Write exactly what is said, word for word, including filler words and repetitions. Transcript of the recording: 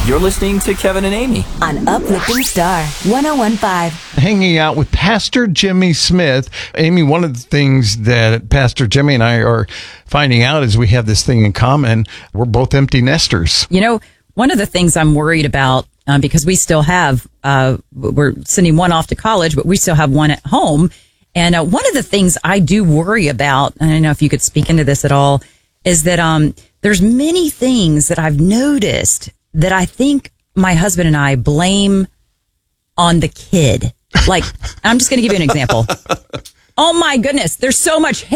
You're listening to Kevin and Amy on Uplifting Star one oh one point five. Hanging out with Pastor Jimmy Smith. Amy, one of the things that Pastor Jimmy and I are finding out is we have this thing in common. We're both empty nesters. You know, one of the things I'm worried about, um, because we still have, uh, we're sending one off to college, but we still have one at home. And uh, one of the things I do worry about, and I don't know if you could speak into this at all, is that um, there's many things that I've noticed that I think my husband and I blame on the kid. Like, I'm just going to give you an example. Oh my goodness, there's so much